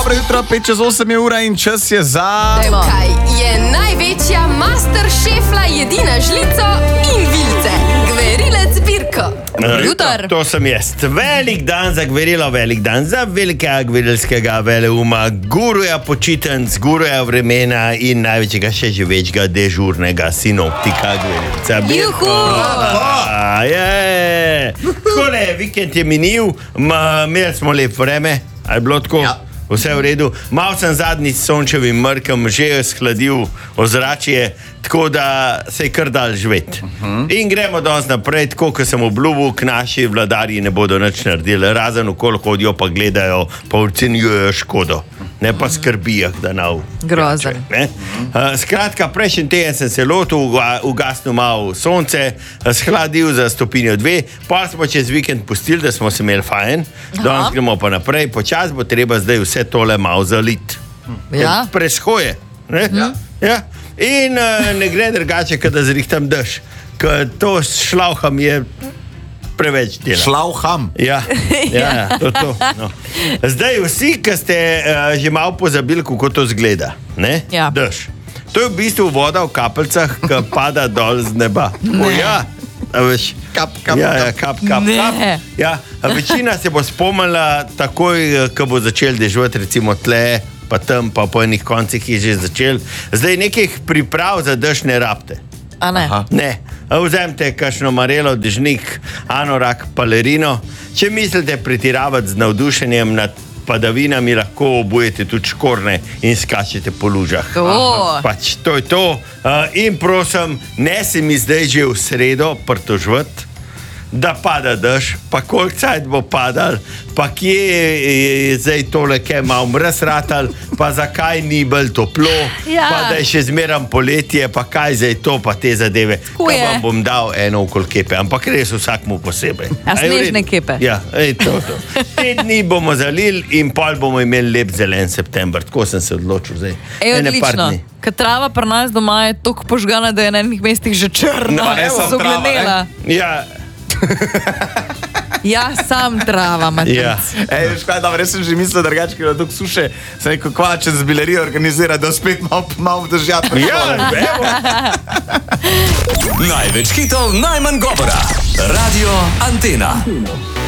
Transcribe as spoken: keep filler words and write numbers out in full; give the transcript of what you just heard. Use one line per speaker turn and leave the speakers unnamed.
Dobro jutro, pet čez osem je ura in čas je za...
Dajmo. Kaj je največja masterchefla jedina žlico in vilce? Gverilec Birko.
Jutro, to sem jaz. Velik dan za gverilo, velik dan za velikega gverilskega veleuma, guruja počitenc, guruja vremena in največjega še živečega dežurnega sinoptika gverilca Birko. Je. Takole, vikend je minil, imeli smo lep vreme, a je bilo tako? Ja. Vse v redu. Mal sem zadnjič sončevim mrkem že shladil ozračje, tako da se je kar dal živeti. Uh -huh. In gremo danes naprej, tako kot sem obljubil, k naši vladarji ne bodo nič naredili, razen okoli hodijo pa gledajo, pa ocenjujejo škodo. Ne pa skrbijo, da nav.
Grozen.
Uh, skratka, prejšnji teden sem se lotil, ugasnil malo sonce, shladil za stopinjo dve, pa smo čez vikend pustili, da smo se imeli fajn, danes gremo pa naprej, počas bo treba zdaj vse tole malo zalit.
Ja.
Preshoje. Ne? Ja. Ja. In uh, ne gre drugače, kad da zrihtam dež, ker to s šlauham je preveč dela.
Šlauham?
Ja, ja, ja to, to. No. Zdaj vsi, ki ste uh, že malo pozabili, kako to zgleda, ne?
Ja.
Dež. To je v bistvu voda v kapljicah, ki pada dol z neba. O, ja. A veš,
kap, kap,
ja, ja, kap, kap, kap. Ja, večina se bo spomnila takoj, ko bo začel deževati, recimo tle, pa tam, pa po enih koncih je že začel. Zdaj nekih priprav za dež ne rabite.
A ne?
Aha. Ne. Vzemite kakšno marelo, dežnik, anorak, palerino. Če mislite pretiravati z navdušenjem nad padavinami, lahko obujete tudi škorne in skačete po lužah.
To.
Pač to je to. Uh, in prosim, ne se mi zdaj že v sredo pritožvati, da pada dež, pa koliko cajt bo padal, pa kje je zdaj tole, kaj malo mraz ratal, pa zakaj ni bolj toplo,
Ja.
pa da je še zmeram poletje, pa kaj zdaj to, pa te zadeve.
Ko je?
Da vam bom dal eno okoli kepe, ampak res vsakmu posebej.
A
je v
snežne
redu?
kepe?
Ja, ej, to, to. Te dni bomo zalili in pol bomo imeli lep zelen september, tako sem se odločil zdaj.
Ej,
Ene par
odlično.
dni.
Ker trava pri nas doma je toliko požgana, da je na enih mestih že črna.
No, ne samo trava,
Zoglenela.
Ja,
Ja, sam trava, Matic.
ja.
Ej, veš kaj, dobro, res sem že mislil, drugače, ker je tukaj suše, se neko kvače z bilerijo organizira, da spet malo, malo držati.
Ja, evo.
Največ hitov, najmanj govora. Radio Antena.